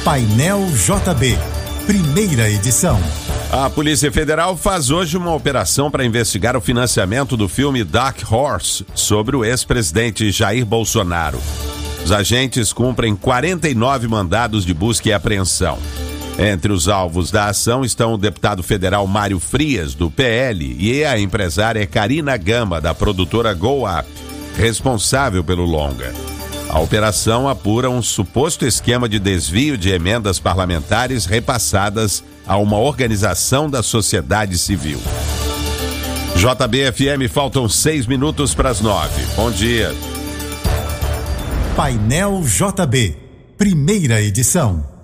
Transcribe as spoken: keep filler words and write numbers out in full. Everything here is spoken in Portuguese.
Painel J B, primeira edição. A Polícia Federal faz hoje uma operação para investigar o financiamento do filme Dark Horse sobre o ex-presidente Jair Bolsonaro. Os agentes cumprem quarenta e nove mandados de busca e apreensão. Entre os alvos da ação estão o deputado federal Mário Frias, do P L, e a empresária Karina Gama, da produtora Go Up, responsável pelo longa. A operação apura um suposto esquema de desvio de emendas parlamentares repassadas a uma organização da sociedade civil. J B F M, faltam seis minutos para as nove. Bom dia. Painel J B, primeira edição.